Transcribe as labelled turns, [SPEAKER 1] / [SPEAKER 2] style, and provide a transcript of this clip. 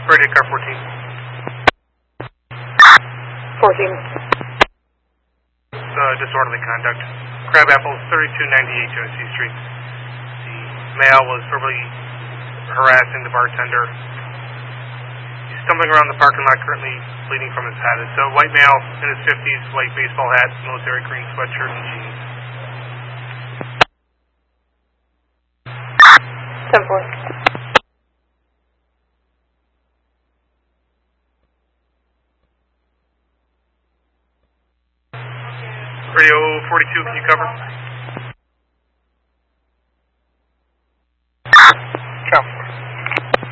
[SPEAKER 1] Radio car 14.
[SPEAKER 2] 14.
[SPEAKER 1] Disorderly conduct. Crab Apples, 3298 Genesee Street. The male was verbally harassing the bartender. He's stumbling around the parking lot, currently bleeding from his head. It's a white male in his 50s, white baseball hat, military green sweatshirt, and jeans.
[SPEAKER 2] 10-4.
[SPEAKER 1] Radio 42, can you cover?